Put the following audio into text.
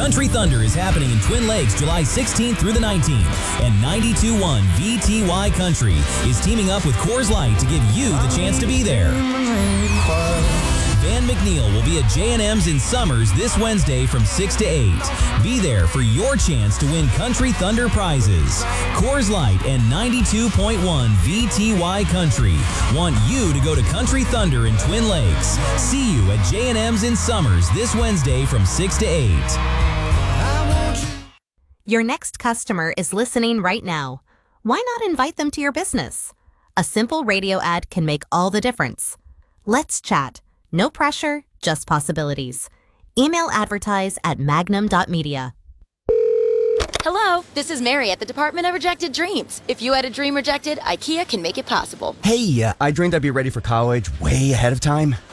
Country Thunder is happening in Twin Lakes July 16th through the 19th, and 92.1 VTY Country is teaming up with Coors Light to give you the chance to be there. Van McNeil will be at J&M's in Summers this Wednesday from 6 to 8. Be there for your chance to win Country Thunder prizes. Coors Light and 92.1 VTY Country want you to go to Country Thunder in Twin Lakes. See you at J&M's in Summers this Wednesday from 6 to 8. Your next customer is listening right now. Why not invite them to your business? A simple radio ad can make all the difference. Let's chat. No pressure, just possibilities. Email advertise@magnum.media. Hello, this is Mary at the Department of Rejected Dreams. If you had a dream rejected, IKEA can make it possible. Hey, I dreamed I'd be ready for college way ahead of time.